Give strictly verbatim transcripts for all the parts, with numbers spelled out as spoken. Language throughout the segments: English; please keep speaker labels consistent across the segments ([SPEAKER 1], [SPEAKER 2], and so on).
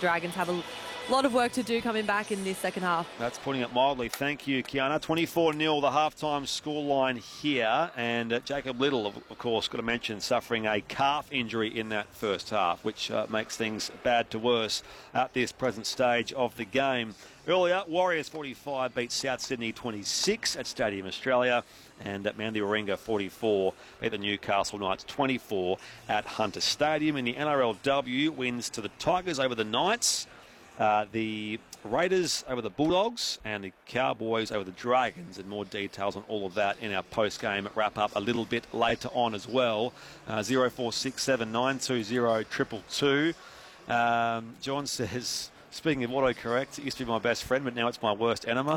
[SPEAKER 1] Dragons have a lot of work to do coming back in this second half.
[SPEAKER 2] That's putting it mildly. Thank you, Kiana. twenty-four nil, the halftime scoreline here. And uh, Jacob Little, of, of course, got to mention, suffering a calf injury in that first half, which uh, makes things bad to worse at this present stage of the game. Earlier, Warriors forty-five beat South Sydney twenty-six at Stadium Australia. And at Manly Warringah forty-four beat the Newcastle Knights twenty-four at Hunter Stadium. In the N R L W, wins to the Tigers over the Knights. Uh, the Raiders over the Bulldogs and the Cowboys over the Dragons, and more details on all of that in our post-game wrap-up a little bit later on as well. Uh, zero four six seven nine two zero two two two. Um, John says, speaking of autocorrect, it used to be my best friend, but now it's my worst enema.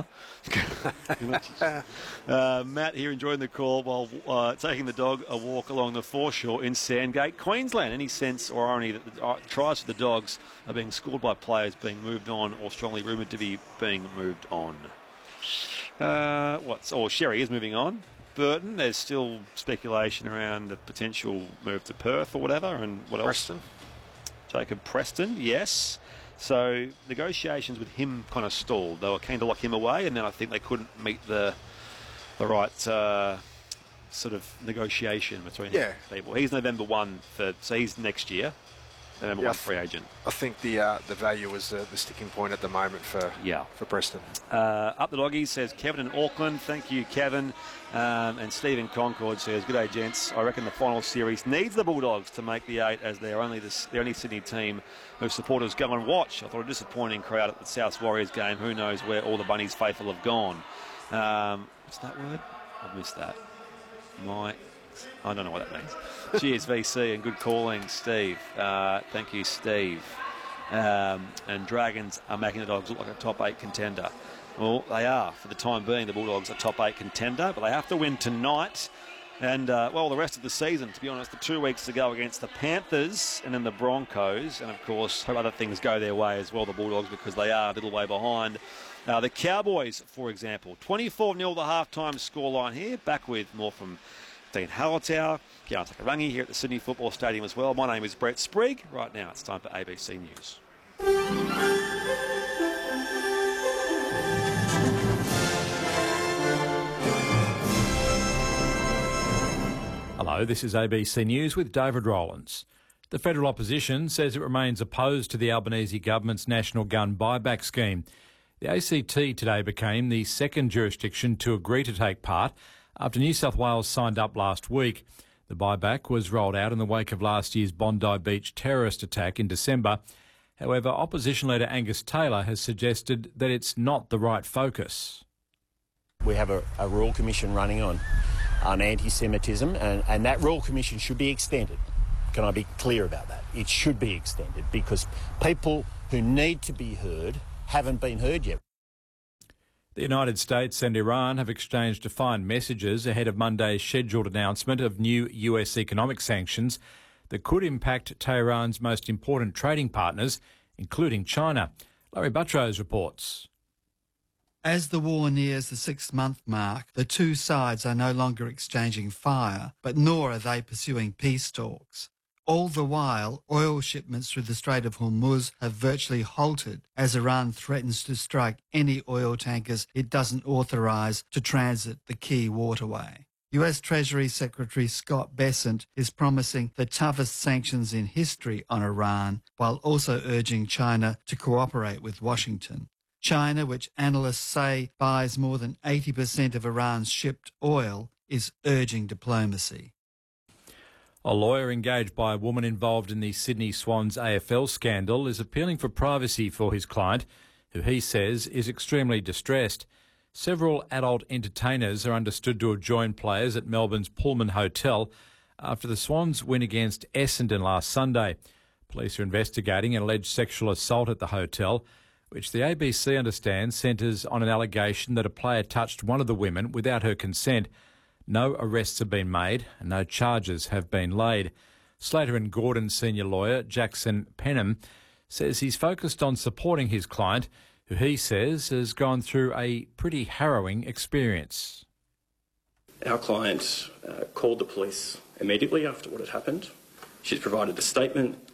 [SPEAKER 2] uh, Matt here enjoying the call while uh, taking the dog a walk along the foreshore in Sandgate, Queensland. Any sense or irony that the uh, tries for the Dogs are being scored by players being moved on or strongly rumoured to be being moved on? Uh, what's or Sherry is moving on. Burton, there's still speculation around the potential move to Perth or whatever. And what else?
[SPEAKER 3] Preston.
[SPEAKER 2] Jacob Preston, yes. So negotiations with him kind of stalled. They were keen to lock him away, and then I think they couldn't meet the the right uh, sort of negotiation between
[SPEAKER 3] yeah.
[SPEAKER 2] people. He's November first for, so he's next year. November
[SPEAKER 3] yeah,
[SPEAKER 2] first free agent.
[SPEAKER 3] I think the uh, the value was uh, the sticking point at the moment for
[SPEAKER 2] yeah.
[SPEAKER 3] for Preston.
[SPEAKER 2] Uh, up the doggies says Kevin in Auckland. Thank you, Kevin. Um, and Stephen Concord says, good day, gents. I reckon the final series needs the Bulldogs to make the eight, as they're only the, the only Sydney team whose supporters go and watch. I thought a disappointing crowd at the South Warriors game. Who knows where all the Bunnies faithful have gone. Um, what's that word? I've missed that. My, I don't know what that means. Cheers, V C, and good calling, Steve. Uh, thank you, Steve. Um, and Dragons are making the Dogs look like a top eight contender. Well, they are. For the time being, the Bulldogs are top eight contender, but they have to win tonight. And, uh, well, the rest of the season, to be honest, the two weeks to go against the Panthers and then the Broncos. And, of course, hope other things go their way as well, the Bulldogs, because they are a little way behind. Uh, the Cowboys, for example, twenty-four nil the halftime scoreline here. Back with more from Dean Hallertau, Kiana Takarangi here at the Sydney Football Stadium as well. My name is Brett Sprigg. Right now, it's time for A B C News.
[SPEAKER 4] Hello, this is A B C News with David Rowlands. The federal opposition says it remains opposed to the Albanese government's national gun buyback scheme. The A C T today became the second jurisdiction to agree to take part after New South Wales signed up last week. The buyback was rolled out in the wake of last year's Bondi Beach terrorist attack in December. However, opposition leader Angus Taylor has suggested that it's not the right focus.
[SPEAKER 5] We have a, a Royal Commission running on, on anti-Semitism, and, and that Royal Commission should be extended. Can I be clear about that? It should be extended because people who need to be heard haven't been heard yet.
[SPEAKER 4] The United States and Iran have exchanged defiant messages ahead of Monday's scheduled announcement of new U S economic sanctions that could impact Tehran's most important trading partners, including China. Larry Buttrose reports.
[SPEAKER 6] As the war nears the six-month mark, the two sides are no longer exchanging fire, but nor are they pursuing peace talks. All the while, oil shipments through the Strait of Hormuz have virtually halted as Iran threatens to strike any oil tankers it doesn't authorise to transit the key waterway. U S Treasury Secretary Scott Bessent is promising the toughest sanctions in history on Iran, while also urging China to cooperate with Washington. China, which analysts say buys more than eighty percent of Iran's shipped oil, is urging diplomacy.
[SPEAKER 4] A lawyer engaged by a woman involved in the Sydney Swans A F L scandal is appealing for privacy for his client, who he says is extremely distressed. Several adult entertainers are understood to have joined players at Melbourne's Pullman Hotel after the Swans win against Essendon last Sunday. Police are investigating an alleged sexual assault at the hotel, which the A B C understands centres on an allegation that a player touched one of the women without her consent. No arrests have been made and no charges have been laid. Slater and Gordon senior lawyer Jackson Penham says he's focused on supporting his client, who he says has gone through a pretty harrowing experience.
[SPEAKER 7] Our client uh, called the police immediately after what had happened. She's provided a statement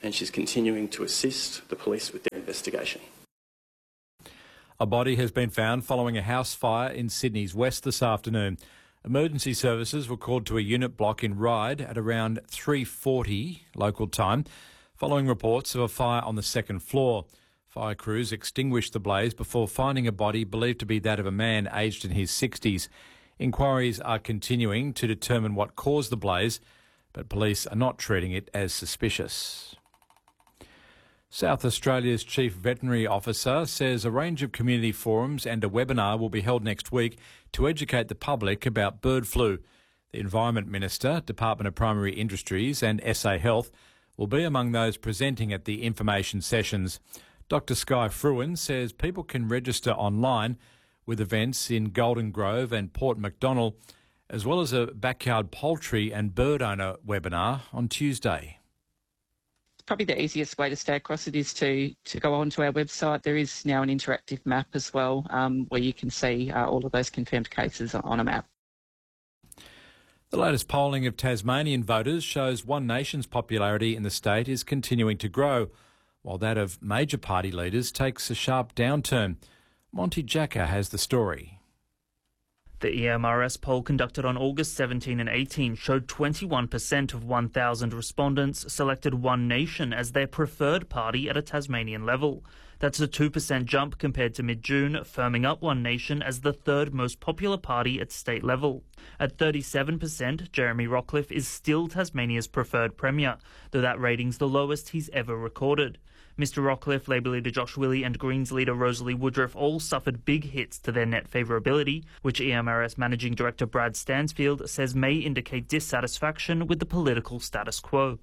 [SPEAKER 7] and she's continuing to assist the police with their investigation.
[SPEAKER 4] A body has been found following a house fire in Sydney's west this afternoon. Emergency services were called to a unit block in Ryde at around three forty local time, following reports of a fire on the second floor. Fire crews extinguished the blaze before finding a body believed to be that of a man aged in his sixties. Inquiries are continuing to determine what caused the blaze, but police are not treating it as suspicious. South Australia's Chief Veterinary Officer says a range of community forums and a webinar will be held next week to educate the public about bird flu. The Environment Minister, Department of Primary Industries and S A Health will be among those presenting at the information sessions. Doctor Sky Fruin says people can register online with events in Golden Grove and Port Macdonnell, as well as a backyard poultry and bird owner webinar on Tuesday.
[SPEAKER 8] Probably the easiest way to stay across it is to, to go onto our website. There is now an interactive map as well, um, where you can see uh, all of those confirmed cases on a map.
[SPEAKER 4] The latest polling of Tasmanian voters shows One Nation's popularity in the state is continuing to grow, while that of major party leaders takes a sharp downturn. Monty Jacker has the story.
[SPEAKER 9] The E M R S poll conducted on August seventeenth and eighteenth showed twenty-one percent of one thousand respondents selected One Nation as their preferred party at a Tasmanian level. That's a two percent jump compared to mid-June, firming up One Nation as the third most popular party at state level. At thirty-seven percent, Jeremy Rockliff is still Tasmania's preferred premier, though that rating's the lowest he's ever recorded. Mister Rockliff, Labor leader Josh Willey and Greens leader Rosalie Woodruff all suffered big hits to their net favourability, which E M R S Managing Director Brad Stansfield says may indicate dissatisfaction with the political status quo.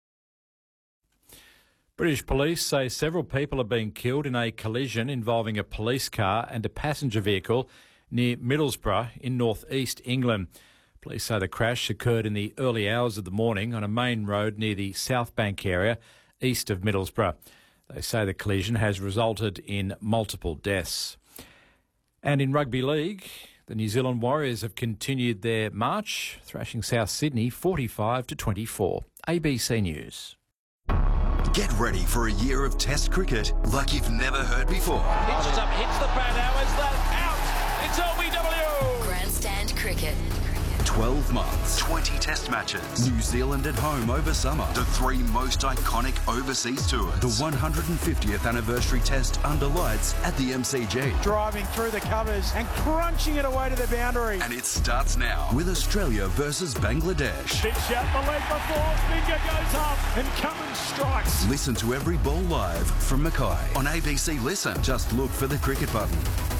[SPEAKER 4] British police say several people are being killed in a collision involving a police car and a passenger vehicle near Middlesbrough in north-east England. Police say the crash occurred in the early hours of the morning on a main road near the South Bank area, east of Middlesbrough. They say the collision has resulted in multiple deaths. And in rugby league, the New Zealand Warriors have continued their march, thrashing South Sydney forty-five to twenty-four. A B C News.
[SPEAKER 10] Get ready for a year of Test cricket like you've never heard before.
[SPEAKER 11] Hitches up, hits the bat, now is that out? It's O B W!
[SPEAKER 12] Grandstand cricket.
[SPEAKER 10] twelve months, twenty Test matches, New Zealand at home over summer, the three most iconic overseas tours, the one hundred fiftieth anniversary Test under lights at the M C G.
[SPEAKER 13] Driving through the covers and crunching it away to the boundary.
[SPEAKER 10] And it starts now with Australia versus Bangladesh.
[SPEAKER 13] Pitch out the leg before, finger goes up and Cummins strikes.
[SPEAKER 10] Listen to every ball live from Mackay on A B C Listen. Just look for the cricket button.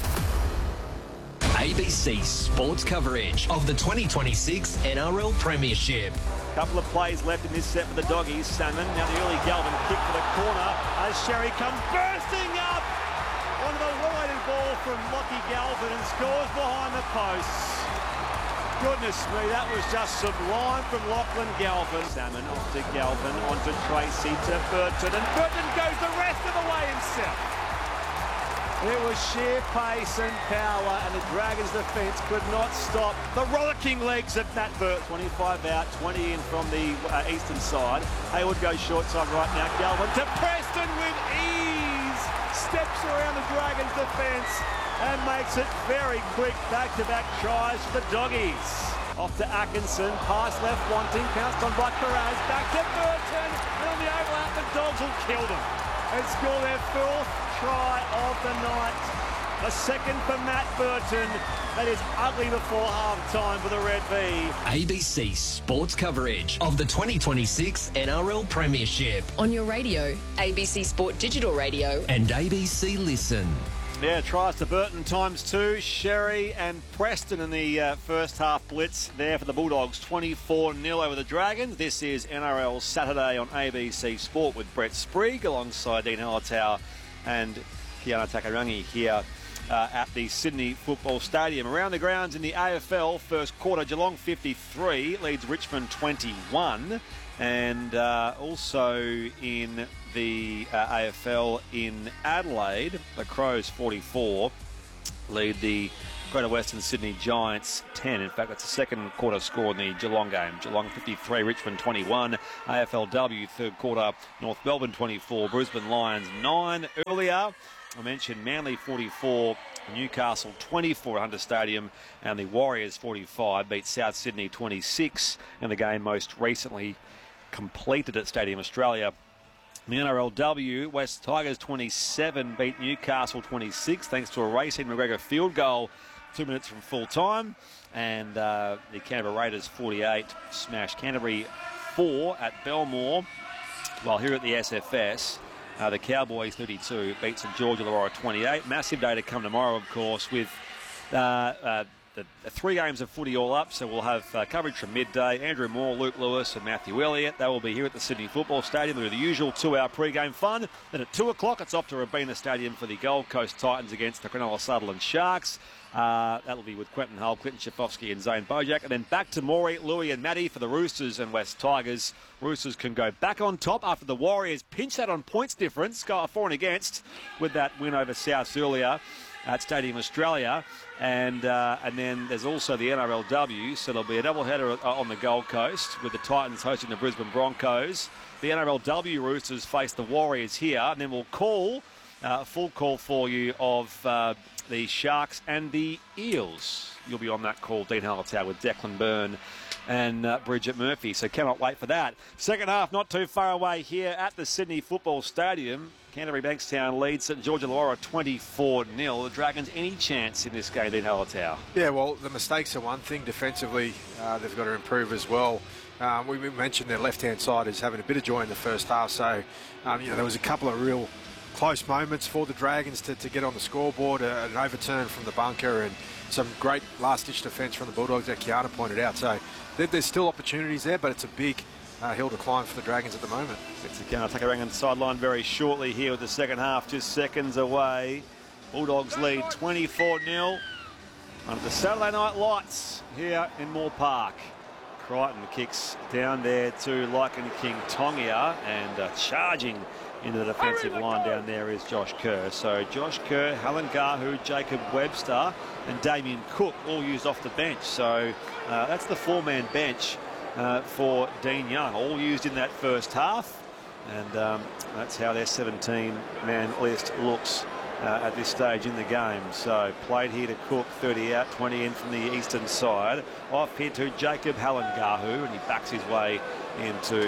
[SPEAKER 14] A B C sports coverage of the twenty twenty-six N R L Premiership.
[SPEAKER 2] Couple of plays left in this set for the Doggies. Salmon, now the early Galvin kick for the corner as Sherry comes bursting up on the wide ball from Lockie Galvin and scores behind the posts. Goodness me, that was just sublime from Lachlan Galvin. Salmon off to Galvin, onto Tracy, to Burton, and Burton goes the rest of the way himself. It was sheer pace and power, and the Dragons' defence could not stop the rollicking legs of Matt Burt. twenty-five out, twenty in from the uh, eastern side. Hayward goes short side right now. Galvin to Preston with ease. Steps around the Dragons' defence and makes it very quick. Back-to-back tries for the Doggies. Off to Atkinson, pass left wanting, pounced on by Carraz, back to Burton, and on the overlap the Dogs will kill them and score their fourth try of the night. A second for Matt Burton. That is ugly before half-time for the Red V.
[SPEAKER 14] A B C sports coverage of the twenty twenty-six N R L Premiership.
[SPEAKER 12] On your radio, A B C Sport Digital Radio.
[SPEAKER 14] And A B C Listen.
[SPEAKER 2] Yeah, tries to Burton times two. Sherry and Preston in the uh, first half blitz there for the Bulldogs. twenty-four nil over the Dragons. This is N R L Saturday on A B C Sport with Brett Sprigg alongside Dean Hallertau and Kiana Takarangi here uh, at the Sydney Football Stadium. Around the grounds in the A F L, first quarter, Geelong fifty-three leads Richmond twenty-one. And uh, also in the uh, A F L in Adelaide, the Crows forty-four lead the Greater Western Sydney Giants ten. In fact, that's the second quarter score in the Geelong game. Geelong fifty-three, Richmond twenty-one. A F L W third quarter, North Melbourne twenty-four, Brisbane Lions nine. Earlier, I mentioned Manly forty-four, Newcastle twenty-four at Hunter Stadium, and the Warriors forty-five beat South Sydney twenty-six in the game most recently completed at Stadium Australia. In the N R L W, West Tigers twenty-seven beat Newcastle twenty-six thanks to a Racine McGregor field goal two minutes from full time. And uh, the Canberra Raiders forty-eight smashed Canterbury four at Belmore. While here at the S F S, uh, the Cowboys thirty-two beat St George Illawarra twenty-eight. Massive day to come tomorrow, of course, with uh, uh, the, the three games of footy all up. So we'll have uh, coverage from midday. Andrew Moore, Luke Lewis and Matthew Elliott. They will be here at the Sydney Football Stadium. They'll do the usual two-hour pre-game fun. Then at two o'clock, it's off to Robina Stadium for the Gold Coast Titans against the Cronulla Sutherland Sharks. Uh, that'll be with Quentin Hull, Clinton Schifofsky and Zane Bojack. And then back to Maury, Louis and Matty for the Roosters and West Tigers. Roosters can go back on top after the Warriors pinch that on points difference, go for and against with that win over Souths earlier at Stadium Australia. And uh, and then there's also the N R L W, so there'll be a doubleheader on the Gold Coast with the Titans hosting the Brisbane Broncos. The N R L W Roosters face the Warriors here, and then we'll call uh, a full call for you of uh, the Sharks and the Eels. You'll be on that call, Dean Hallertau, with Declan Byrne and uh, Bridget Murphy, so cannot wait for that. Second half not too far away here at the Sydney Football Stadium. Canterbury Bankstown leads St George Illawarra twenty-four nil. The Dragons any chance in this game, Dean Hallertau?
[SPEAKER 3] Yeah, well, the mistakes are one thing. Defensively, uh, they've got to improve as well. Um, we mentioned their left-hand side is having a bit of joy in the first half, so um, you know there was a couple of real close moments for the Dragons to, to get on the scoreboard, uh, an overturn from the bunker and some great last-ditch defence from the Bulldogs that Kiana pointed out. So there, there's still opportunities there, but it's a big uh, hill to climb for the Dragons at the moment.
[SPEAKER 2] It's going to take a rang on the sideline very shortly here with the second half just seconds away. Bulldogs lead twenty-four nil under the Saturday night lights here in Moore Park. Crichton kicks down there to Lycan King Tongia, and uh, charging into the defensive line down there is Josh Kerr. So Josh Kerr, Helen Gahu, Jacob Webster and Damien Cook all used off the bench. So uh, that's the four-man bench uh, for Dean Young, all used in that first half. And um, that's how their seventeen-man list looks uh, at this stage in the game. So played here to Cook, thirty out, twenty in from the eastern side. Off here to Jacob Hallengahu, and he backs his way into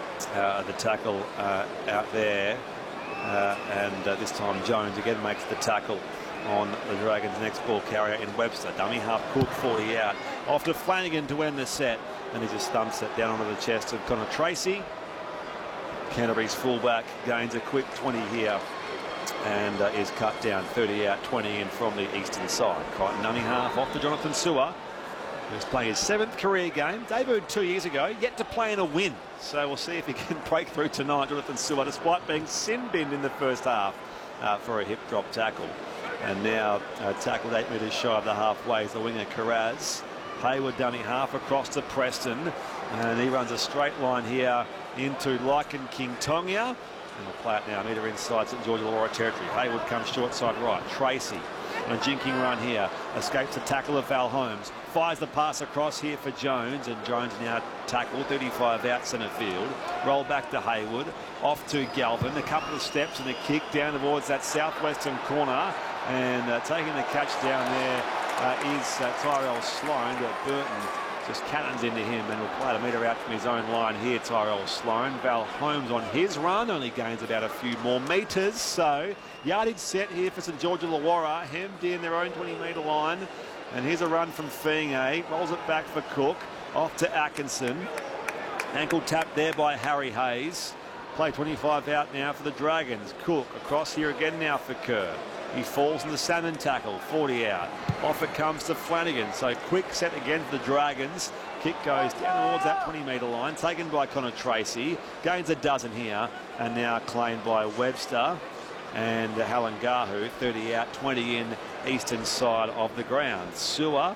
[SPEAKER 2] uh, the tackle uh, out there. Uh, and uh, this time Jones again makes the tackle on the Dragons' next ball carrier in Webster. Dummy half Cook, forty out. Off to Flanagan to end the set, and he just thumps it down onto the chest of Connor Tracy. Canterbury's fullback gains a quick twenty here and uh, is cut down, thirty out, twenty in from the eastern side. Crichton dummy half off to Jonathan Sewer, who's playing his seventh career game. Debuted two years ago, yet to play in a win. So we'll see if he can break through tonight, Jonathan Sewer, despite being sin-binned in the first half uh, for a hip drop tackle. And now uh, tackled eight metres shy of the halfway is the winger Carraz. Hayward dummy half across to Preston, and he runs a straight line here into Lycan King Tongia, and we'll play it now, metre inside St George Illawarra territory. Hayward comes short side right. Tracy on a jinking run here, escapes the tackle of Val Holmes, fires the pass across here for Jones, and Jones now tackled, thirty-five out centre field. Roll back to Hayward, off to Galvin, a couple of steps and a kick down towards that southwestern corner, and uh, taking the catch down there uh, is uh, Tyrell Sloan, but Burton just cannons into him and will play a metre out from his own line here, Tyrell Sloan. Val Holmes on his run only gains about a few more metres, so yardage set here for St George Illawarra, hemmed in their own twenty metre line. And here's a run from Fiinga, rolls it back for Cook, off to Atkinson. Ankle tap there by Harry Hayes. Play twenty-five out now for the Dragons. Cook across here again now for Kerr. He falls in the salmon tackle, forty out. Off it comes to Flanagan. So quick set again for the Dragons. Kick goes down towards that twenty metre line, taken by Connor Tracy. Gains a dozen here, and now claimed by Webster. And Hallengahu, thirty out, twenty in, eastern side of the ground. Sewer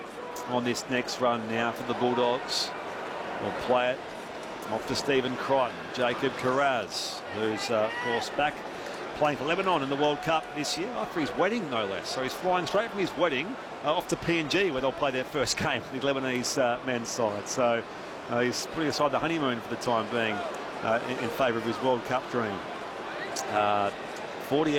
[SPEAKER 2] on this next run now for the Bulldogs. We'll play it off to Stephen Crichton. Jacob Carraz, who's, uh, of course, back playing for Lebanon in the World Cup this year after his wedding, no less. So he's flying straight from his wedding off to P N G, where they'll play their first game, the Lebanese uh, men's side. So uh, he's putting aside the honeymoon for the time being uh, in, in favour of his World Cup dream. Uh, forty